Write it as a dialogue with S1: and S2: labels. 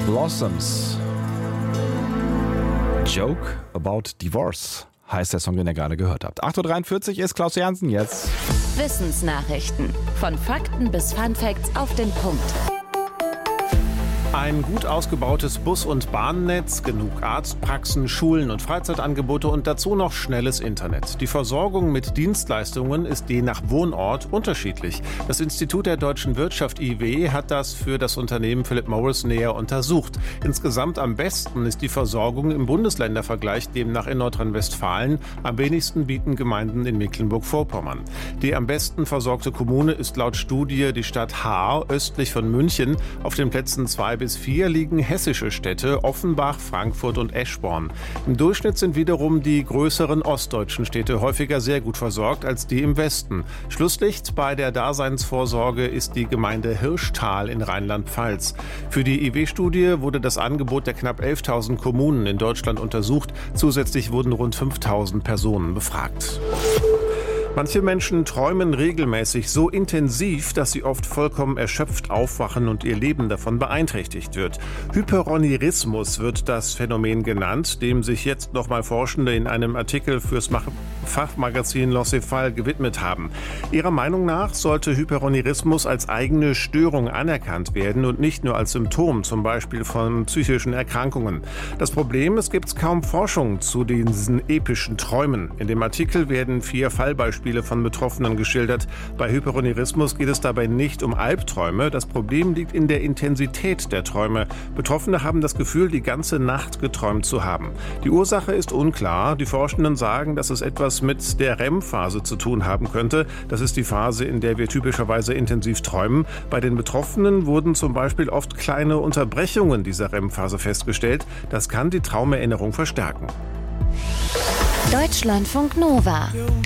S1: Blossoms. Joke about Divorce heißt der Song, den ihr gerade gehört habt. 8.43 Uhr ist Klaus Jansen jetzt.
S2: Wissensnachrichten. Von Fakten bis Funfacts auf den Punkt.
S3: Ein gut ausgebautes Bus- und Bahnnetz, genug Arztpraxen, Schulen und Freizeitangebote und dazu noch schnelles Internet. Die Versorgung mit Dienstleistungen ist je nach Wohnort unterschiedlich. Das Institut der deutschen Wirtschaft IW hat das für das Unternehmen Philip Morris näher untersucht. Insgesamt am besten ist die Versorgung im Bundesländervergleich demnach in Nordrhein-Westfalen. Am wenigsten bieten Gemeinden in Mecklenburg-Vorpommern. Die am besten versorgte Kommune ist laut Studie die Stadt Haar östlich von München. Auf den Plätzen 2 bis 4 liegen hessische Städte Offenbach, Frankfurt und Eschborn. Im Durchschnitt sind wiederum die größeren ostdeutschen Städte häufiger sehr gut versorgt als die im Westen. Schlusslicht bei der Daseinsvorsorge ist die Gemeinde Hirschtal in Rheinland-Pfalz. Für die IW-Studie wurde das Angebot der knapp 11.000 Kommunen in Deutschland untersucht. Zusätzlich wurden rund 5.000 Personen befragt. Manche Menschen träumen regelmäßig so intensiv, dass sie oft vollkommen erschöpft aufwachen und ihr Leben davon beeinträchtigt wird. Hyperonirismus wird das Phänomen genannt, dem sich jetzt nochmal Forschende in einem Artikel fürs Fachmagazin L'Occitane gewidmet haben. Ihrer Meinung nach sollte Hyperonirismus als eigene Störung anerkannt werden und nicht nur als Symptom, zum Beispiel von psychischen Erkrankungen. Das Problem, es gibt kaum Forschung zu diesen epischen Träumen. In dem Artikel werden 4 Fallbeispiele von Betroffenen geschildert. Bei Hyperonirismus geht es dabei nicht um Albträume. Das Problem liegt in der Intensität der Träume. Betroffene haben das Gefühl, die ganze Nacht geträumt zu haben. Die Ursache ist unklar. Die Forschenden sagen, dass es etwas mit der REM-Phase zu tun haben könnte. Das ist die Phase, in der wir typischerweise intensiv träumen. Bei den Betroffenen wurden zum Beispiel oft kleine Unterbrechungen dieser REM-Phase festgestellt. Das kann die Traumerinnerung verstärken.
S2: Deutschlandfunk Nova.